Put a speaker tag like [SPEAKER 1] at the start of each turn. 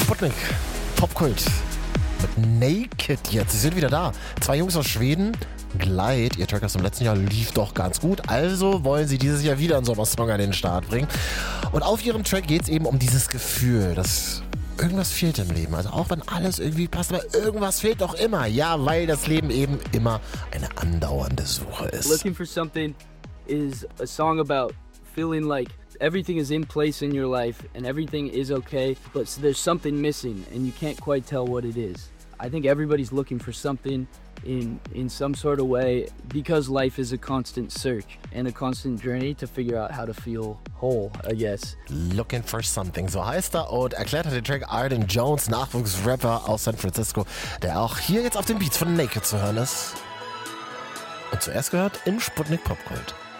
[SPEAKER 1] Sputnik, Popkult mit Naked jetzt. Sie sind wieder da. 2 Jungs aus Schweden. Glide, ihr Track aus dem letzten Jahr lief doch ganz gut. Also wollen sie dieses Jahr wieder einen Sommersong an den Start bringen. Und auf ihrem Track geht es eben um dieses Gefühl, dass irgendwas fehlt im Leben. Also auch wenn alles irgendwie passt, aber irgendwas fehlt doch immer. Ja, weil das Leben eben immer eine andauernde Suche ist.
[SPEAKER 2] Looking for Something is a song about feeling like everything is in place in your life and everything is okay, but there's something missing and you can't quite tell what it is. I think everybody's looking for something in some sort of way because life is a constant search and a constant journey to figure out how to feel whole, I guess.
[SPEAKER 1] Looking for Something, so heißt er und erklärt hat den Track Arden Jones, Nachwuchsrapper aus San Francisco, der auch hier jetzt auf den Beats von Naked zu hören ist. Und zuerst gehört in Sputnik Popkult.